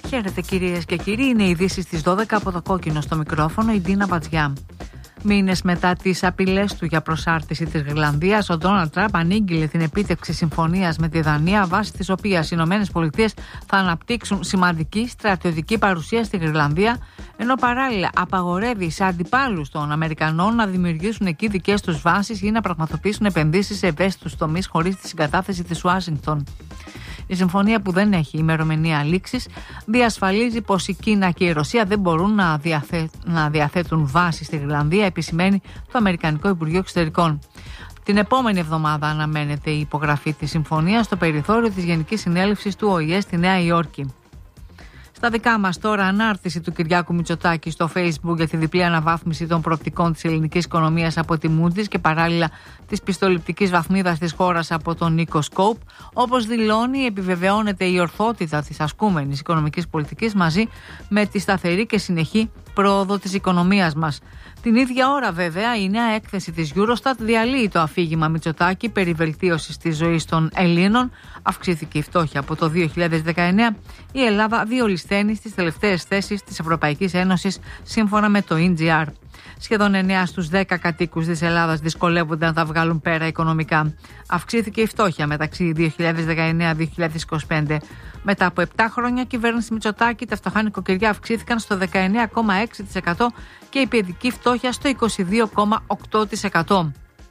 Χαίρετε κυρίες και κύριοι, είναι οι ειδήσεις στις 12 από το κόκκινο στο μικρόφωνο, η Ντίνα Μπατζιά. Μήνες μετά τις απειλές του για προσάρτηση της Γρυλανδίας, ο Ντόναλντ Τραμπ ανήγγειλε την επίτευξη συμφωνίας με τη Δανία, βάσει της οποίας οι ΗΠΑ θα αναπτύξουν σημαντική στρατιωτική παρουσία στη Γρυλανδία, ενώ παράλληλα απαγορεύει σε αντιπάλους των Αμερικανών να δημιουργήσουν εκεί δικές τους βάσεις ή να πραγματοποιήσουν επενδύσεις σε ευαίσθητους τομείς χωρίς τη συγκατάθεση της Ουάσιγκτον. Η συμφωνία, που δεν έχει ημερομηνία λήξης, διασφαλίζει πως η Κίνα και η Ρωσία δεν μπορούν να διαθέτουν βάσεις στη Γρυλανδία, επισημαίνει το Αμερικανικό Υπουργείο Εξωτερικών. Την επόμενη εβδομάδα αναμένεται η υπογραφή της συμφωνίας στο περιθώριο της Γενικής Συνέλευσης του ΟΗΕ στη Νέα Υόρκη. Στα δικά μας τώρα, ανάρτηση του Κυριάκου Μητσοτάκη στο Facebook για τη διπλή αναβάθμιση των προοπτικών της ελληνικής οικονομίας από τη Moody's και παράλληλα της πιστοληπτικής βαθμίδας της χώρας από τον Νίκο Σκόπ. Όπως δηλώνει, επιβεβαιώνεται η ορθότητα της ασκούμενης οικονομικής πολιτικής μαζί με τη σταθερή και συνεχή πρόοδο της οικονομίας μας. Την ίδια ώρα, βέβαια, η νέα έκθεση της Eurostat διαλύει το αφήγημα Μητσοτάκη περί βελτίωσης της των Ελλήνων. Αυξήθηκε η φτώχεια από το 2019. Η Ελλάδα διολυσθένει στις τελευταίες θέσεις της Ευρωπαϊκής Ένωσης, σύμφωνα με το EGR. Σχεδόν 9 στους 10 κατοίκους της Ελλάδας δυσκολεύονται να τα βγάλουν πέρα οικονομικά. Αυξήθηκε η φτώχεια μεταξύ 2019-2025. Μετά από 7 χρόνια κυβέρνηση Μητσοτάκη, τα φτωχά νοικοκυριά αυξήθηκαν στο 19,6% και η παιδική φτώχεια στο 22,8%.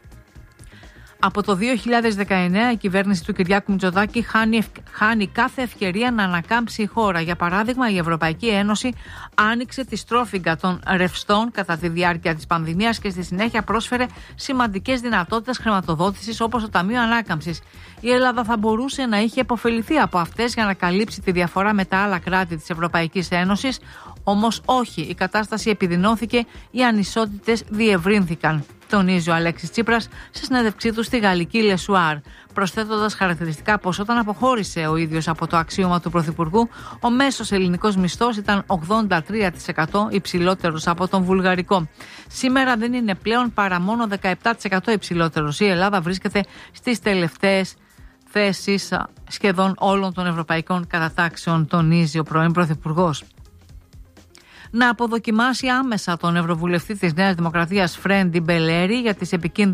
Από το 2019 η κυβέρνηση του Κυριάκου Μητσοτάκη χάνει κάθε ευκαιρία να ανακάμψει η χώρα. Για παράδειγμα, η Ευρωπαϊκή Ένωση άνοιξε τη στρόφιγγα των ρευστών κατά τη διάρκεια της πανδημίας και στη συνέχεια πρόσφερε σημαντικές δυνατότητες χρηματοδότησης, όπως το Ταμείο Ανάκαμψης. Η Ελλάδα θα μπορούσε να είχε επωφεληθεί από αυτές για να καλύψει τη διαφορά με τα άλλα κράτη της Ευρωπαϊκής Ένωσης, όμως όχι, η κατάσταση επιδεινώθηκε, οι ανισότητες διευρύνθηκαν, τονίζει ο Αλέξης Τσίπρας σε συνέντευξή του στη γαλλική Λεσουάρ, προσθέτοντας χαρακτηριστικά πως όταν αποχώρησε ο ίδιος από το αξίωμα του Πρωθυπουργού, ο μέσος ελληνικός μισθός ήταν 83% υψηλότερος από τον βουλγαρικό. Σήμερα δεν είναι πλέον παρά μόνο 17% υψηλότερος. Η Ελλάδα βρίσκεται στις τελευταίες θέσεις σχεδόν όλων των ευρωπαϊκών κατατάξεων, τονίζει ο πρώην Πρωθυπουργός. Να αποδοκιμάσει άμεσα τον Ευρωβουλευτή της Νέας Δημοκρατίας Φρέντι Μπελέρη για τις επικίνδυνες